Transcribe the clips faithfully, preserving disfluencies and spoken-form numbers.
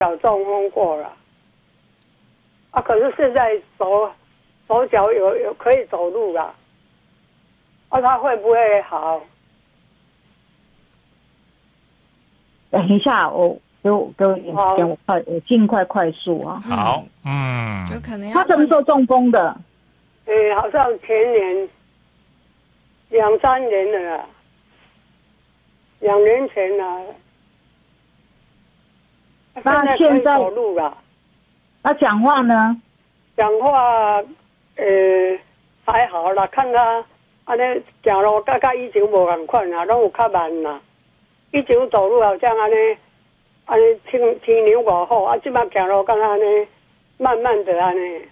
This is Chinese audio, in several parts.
脚中风过了，啊，可是现在手手脚有有可以走路了，啊，他会不会好？ 等一下，我给我给我点时间，我快我尽快快速啊。 好，嗯， 就可能要他什么时候中风的？ 诶，好像前年两三年了啦，两年前了。 那现在走路了， 那讲话呢？ 讲话呃还好啦，看他安尼走路，甲甲以前无同款啦，拢有较慢啦。以前走路好像安尼安尼轻轻量外好，啊，即摆走路敢若安尼慢慢的安尼，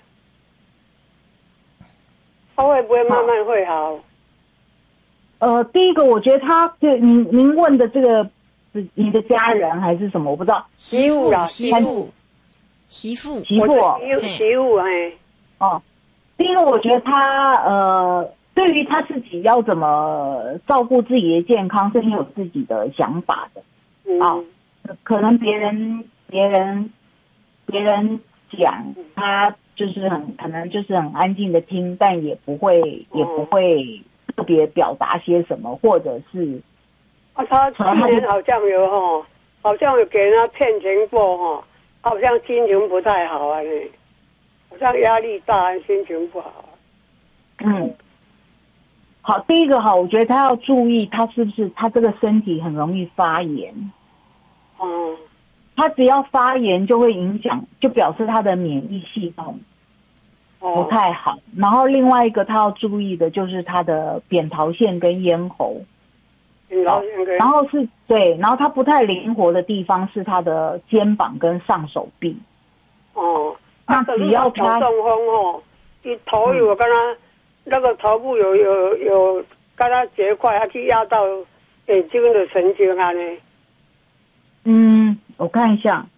他会不会慢慢会好？ 呃，第一个，我觉得他就您您问的这个是你的家人还是什么？我不知道。 媳妇啦， 媳妇，媳妇， 媳妇哦， 媳妇媳妇哎。 哦，第一个，我觉得他呃，对于他自己要怎么照顾自己的健康，是很有自己的想法的。 嗯、 啊，可能别人别人别人讲，他就是很可能就是很安静的听，但也不会、嗯、也不会特别表达些什么，或者是啊，他今年好像有哈，好像有给人家骗钱过哈，好像心情不太好啊呢，好像压力大，心情不好、啊。 嗯，好，第一个哈，我觉得他要注意，他是不是他这个身体很容易发炎。 嗯， 他只要发炎就会影响，就表示他的免疫系统不太好。哦、然后另外一个他要注意的就是他的扁桃腺跟咽喉。 扁桃腺跟。 然后是对，然后他不太灵活的地方是他的肩膀跟上手臂。 哦， 那只要他中风哦，一头有跟他、嗯、那个头部有有有跟他结块，他去压到眼睛的神经啊呢。 嗯，我看一下。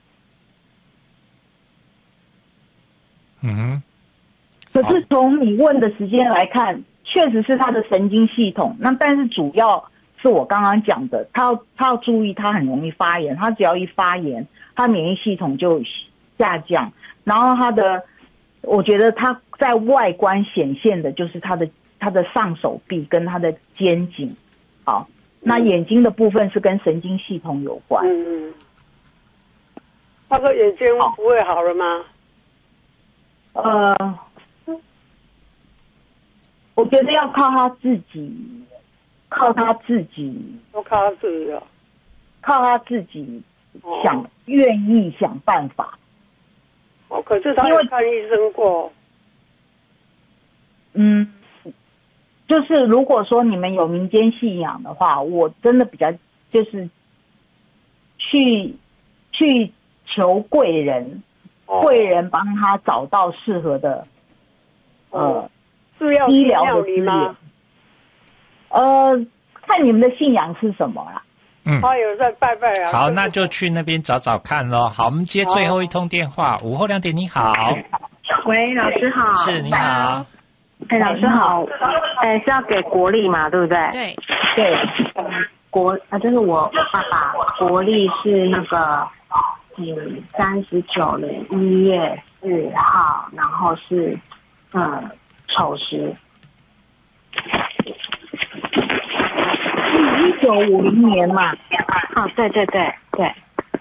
嗯哼。 可是从你问的时间来看，确实是他的神经系统。那但是主要是我刚刚讲的，他要他要注意，他很容易发炎。他只要一发炎，他免疫系统就下降。然后他的，我觉得他在外观显现的就是他的他的上手臂跟他的肩颈，好。那眼睛的部分是跟神经系统有关。 嗯，他说眼睛不会好了吗？ 呃，我觉得要靠他自己，靠他自己， 都靠他自己了， 靠他自己想，愿、哦、意想办法。 哦，可是他有看医生过。 嗯。就是如果说你们有民间信仰的话，我真的比较就是去去求贵人，贵人帮他找到适合的呃医疗的资源。呃，看你们的信仰是什么啦。 嗯， 他有在拜拜啊。 好，那就去那边找找看咯。好，我们接最后一通电话。午后两点，你好。 喂，老师好。 是，你好。 哎，老师好，哎，是要给国历嘛，对不对？ 对， 对，国啊，就是我爸爸国历是那个嗯三十九年一月四号，然后是嗯丑时， 一九五零年嘛。 啊，对对对对，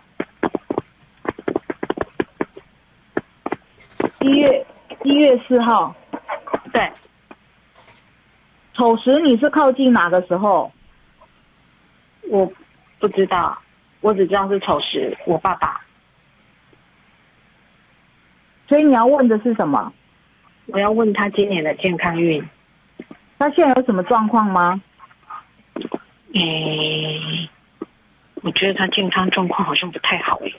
一月一月四号。 对， 丑时你是靠近哪个时候？ 我不知道，我只知道是丑时，我爸爸。 所以你要问的是什么？ 我要问他今年的健康运。 他现在有什么状况吗？ 诶，我觉得他健康状况好像不太好诶。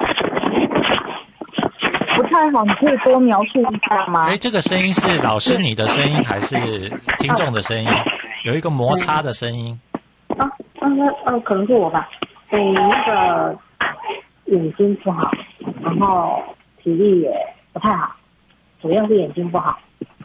不太好，你可以多描述一下吗？ 哎，这个声音是老师你的声音还是听众的声音？有一个摩擦的声音。 啊啊那呃，可能是我吧。嗯，那个眼睛不好，然后体力也不太好，主要是眼睛不好。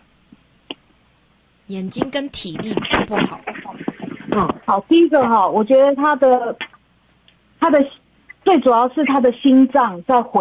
眼睛跟体力都不好。 嗯，好，第一个哈，我觉得他的他的最主要是他的心脏在回